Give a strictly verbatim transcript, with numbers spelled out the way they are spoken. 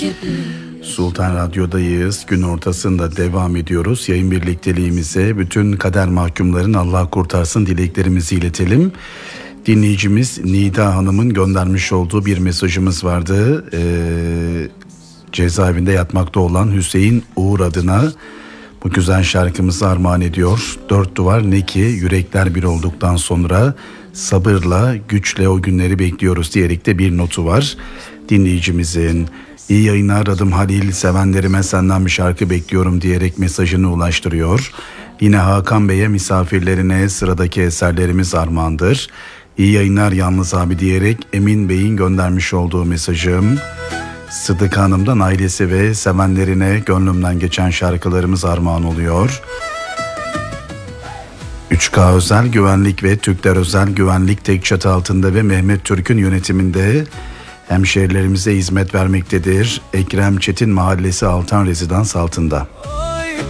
Sultan Radyo'dayız. Gün ortasında devam ediyoruz. Yayın birlikteliğimize bütün kader mahkumların Allah kurtarsın dileklerimizi iletelim. Dinleyicimiz Nida Hanım'ın göndermiş olduğu bir mesajımız vardı. Ee, cezaevinde yatmakta olan Hüseyin Uğur adına bu güzel şarkımızı armağan ediyor. Dört duvar ne ki yürekler bir olduktan sonra sabırla güçle o günleri bekliyoruz diyerek de bir notu var. Dinleyicimizin iyi yayınlar adım Halil, sevenlerime senden bir şarkı bekliyorum diyerek mesajını ulaştırıyor. Yine Hakan Bey'e misafirlerine sıradaki eserlerimiz armağandır. İyi yayınlar yalnız abi diyerek Emin Bey'in göndermiş olduğu mesajım. Sıdıka Hanım'dan ailesi ve sevenlerine gönlümden geçen şarkılarımız armağan oluyor. üç K Özel Güvenlik ve Türkler Özel Güvenlik tek çatı altında ve Mehmet Türk'ün yönetiminde hemşehrilerimize hizmet vermektedir. Ekrem Çetin Mahallesi Altan Rezidans altında.